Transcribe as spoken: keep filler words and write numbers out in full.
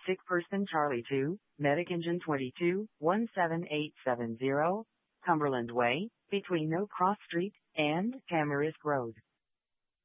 Sick person Charlie two, Medic Engine twenty-two, one seven eight seven zero, Cumberland Way, between No Cross Street and Tamarisk Road.